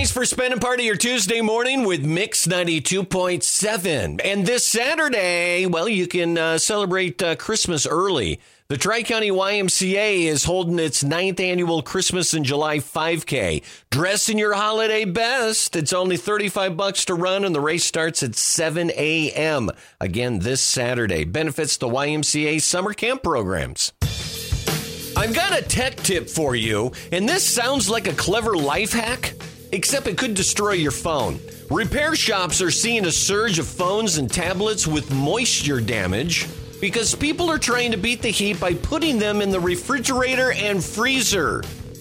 Thanks for spending part of your Tuesday morning with Mix 92.7. And this Saturday, well, you can celebrate Christmas early. The Tri-County YMCA is holding its 9th annual Christmas in July 5K. Dress in your holiday best. It's only $35 to run, and the race starts at 7 a.m. Again, this Saturday. Benefits the YMCA summer camp programs. I've got a tech tip for you, and this sounds like a clever life hack, except it could destroy your phone. Repair shops are seeing a surge of phones and tablets with moisture damage because people are trying to beat the heat by putting them in the refrigerator and freezer.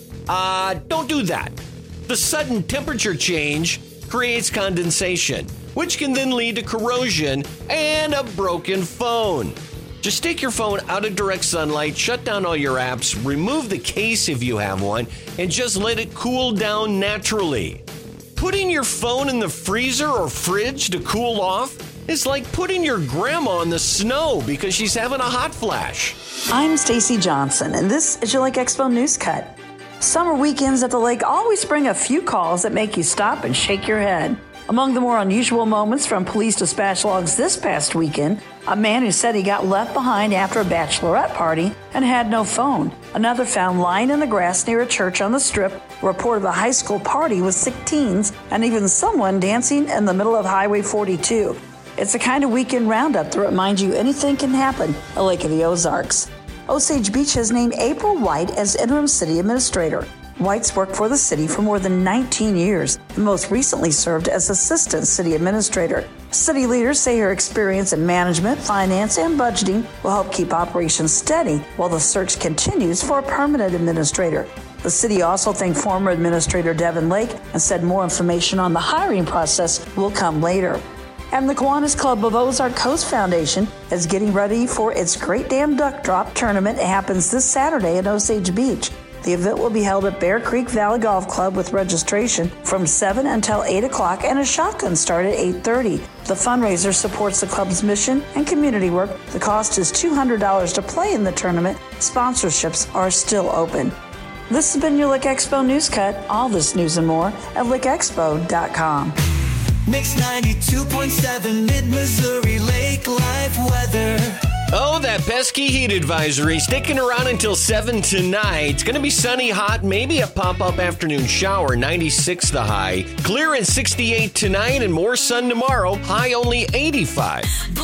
Don't do that. The sudden temperature change creates condensation, which can then lead to corrosion and a broken phone. Just take your phone out of direct sunlight, shut down all your apps, remove the case if you have one, and just let it cool down naturally. Putting your phone in the freezer or fridge to cool off is like putting your grandma in the snow because she's having a hot flash. I'm Stacy Johnson, and this is your Lake Expo News Cut. Summer weekends at the lake always bring a few calls that make you stop and shake your head. Among the more unusual moments from police dispatch logs this past weekend, a man who said he got left behind after a bachelorette party and had no phone. Another found lying in the grass near a church on the Strip reported a high school party with sick teens and even someone dancing in the middle of Highway 42. It's the kind of weekend roundup that reminds you anything can happen at Lake of the Ozarks. Osage Beach has named April White as interim city administrator. White's worked for the city for more than 19 years and most recently served as assistant city administrator. City leaders say her experience in management, finance, and budgeting will help keep operations steady while the search continues for a permanent administrator. The city also thanked former Administrator Devin Lake and said more information on the hiring process will come later. And the Kiwanis Club of Ozark Coast Foundation is getting ready for its Great Dam Duck Drop tournament. It happens this Saturday at Osage Beach. The event will be held at Bear Creek Valley Golf Club with registration from 7 until 8 o'clock and a shotgun start at 8:30. The fundraiser supports the club's mission and community work. The cost is $200 to play in the tournament. Sponsorships are still open. This has been your Lake Expo News Cut. All this news and more at lakeexpo.com. Mix 92.7 Mid-Missouri Lake Life weather. Oh, that pesky heat advisory sticking around until 7 tonight. It's going to be sunny, hot, maybe a pop-up afternoon shower, 96 the high. Clear and 68 tonight and more sun tomorrow, high only 85.